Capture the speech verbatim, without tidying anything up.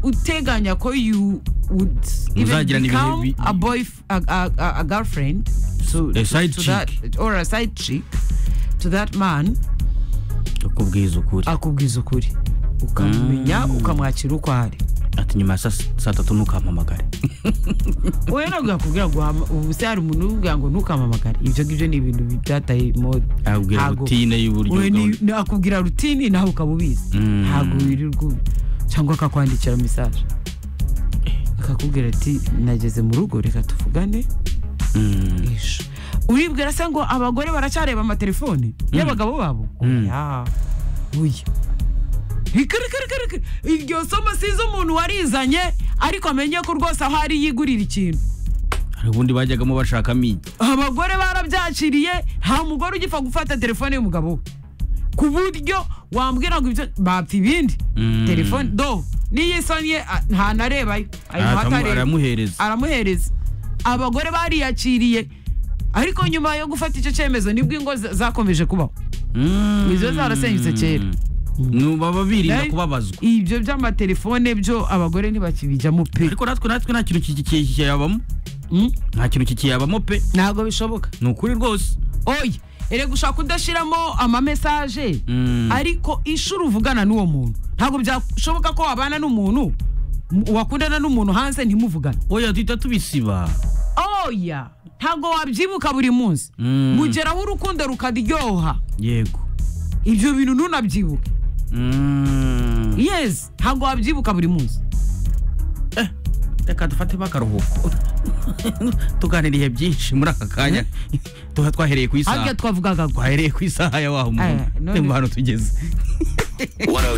uteganya ko you would even become a boy a, a, a, a girlfriend to, a side to chick that, or a side chick to that man, akubwiza ukuri akubwiza ukuri ukamenya mm. ukamwakira uko ari ati nyuma saa tatu ntukampamagare oya ntabwo yakubwira ngo ubu se hari umuntu ubwira ngo ntukampamagare ibyo ngibyo ni ibintu byataye mode akubwira rutine y'uburyo akubwira rutine nawe ukaba ubizi ntabwo wirirwa cyangwa akakwandikira message akakubwira ati nageze mu rugo reka tuvugane isho uribwira se ngo abagore baracyareba amatelefone y'abagabo babo oya oya iryo somo size umuntu warizanye ariko amenye ko rwose aho ari yigurira ikintu hari ubundi bajyagamo bashaka migi abagore barabyakiriye nta mugore ugipfa gufata telefone y'umugabo we ku buryo wambwira ngo ibyo bapfa ibindi telefone do niyisonye nta narebayo aramuhereza aramuhereza abagore bariyakiriye ariko nyuma yo gufata icyo cyemezo nibwo ingo zakomeje kubaho izo zarasenyutse kera baba birinda kubabazwa ibyo by'amatelefone byo abagore ntibakibijyamo pe ariko natwe natwe nta kintu kikiyabamo nta kintu kikiyabamo pe ntabwo bishoboka ni ukuri rwose oya ere gushaka udashiramo ama message ariko inshuro uvugana n'uwo muntu ntabwo byashoboka ko wabana n'umuntu wakundana n'umuntu hanze ntimuvugana oya duhita tubisiba oya ntabwo wabyibuka buri munsi mugeraho urukundo rukaryoha yego ibyo bintu ntunabyibuke yes ntabwo wabyibuka buri munsi eh reka dufate bakaruhuko tuganiriye byinshi muri aka kanya tuha twahereye ku isaha ahubwo twavugaga twahereye ku isaha ya waho umuntu hano tugeze